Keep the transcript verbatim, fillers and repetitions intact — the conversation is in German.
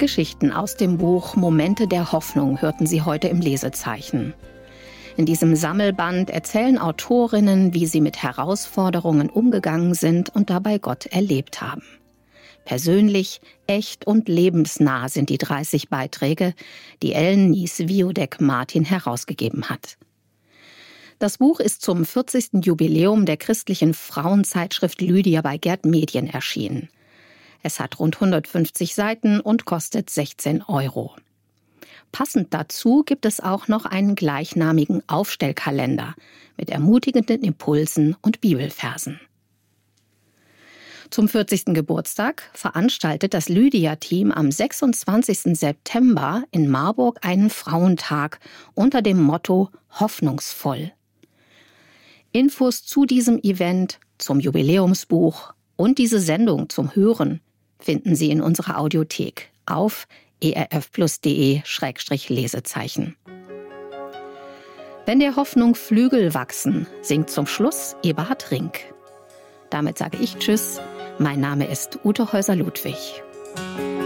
Geschichten aus dem Buch Momente der Hoffnung hörten Sie heute im Lesezeichen. In diesem Sammelband erzählen Autorinnen, wie sie mit Herausforderungen umgegangen sind und dabei Gott erlebt haben. Persönlich, echt und lebensnah sind die dreißig Beiträge, die Ellen Nies-Wiodek-Martin herausgegeben hat. Das Buch ist zum vierzigsten Jubiläum der christlichen Frauenzeitschrift Lydia bei Gerd Medien erschienen. Es hat rund hundertfünfzig Seiten und kostet sechzehn Euro. Passend dazu gibt es auch noch einen gleichnamigen Aufstellkalender mit ermutigenden Impulsen und Bibelversen. Zum vierzigsten Geburtstag veranstaltet das Lydia-Team am sechsundzwanzigsten September in Marburg einen Frauentag unter dem Motto Hoffnungsvoll. Infos zu diesem Event, zum Jubiläumsbuch und diese Sendung zum Hören finden Sie in unserer Audiothek auf erfplus.de Schrägstrich Lesezeichen. Wenn der Hoffnung Flügel wachsen, singt zum Schluss Eberhard Rink. Damit sage ich Tschüss. Mein Name ist Ute Häuser-Ludwig.